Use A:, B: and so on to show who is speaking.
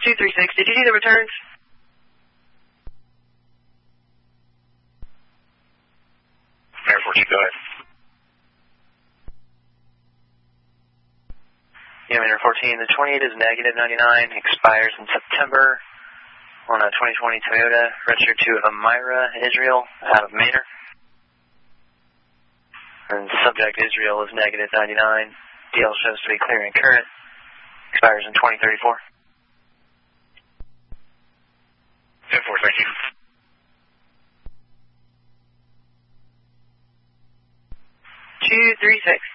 A: 236, did you do the returns?
B: Air Force, go ahead.
A: Yeah, Air 14, the 28 is negative 99, expires in September on a 2020 Toyota, registered to Amira, Israel, out of Maynard. And subject Israel is negative 99, DL shows to be clear and current, expires in 2034.
B: 10-4, thank you.
A: Two, 3, 6.